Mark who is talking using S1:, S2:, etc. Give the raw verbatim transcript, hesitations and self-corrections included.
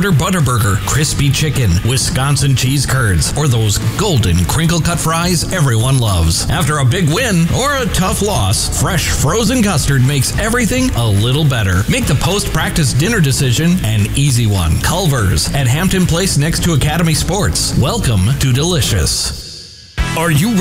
S1: Quarter Butterburger, crispy chicken, Wisconsin cheese curds, or those golden crinkle-cut fries everyone loves. After a big win or a tough loss, fresh frozen custard makes everything a little better. Make the post-practice dinner decision an easy one. Culver's at Hampton Place next to Academy Sports. Welcome to Delicious. Are you ready?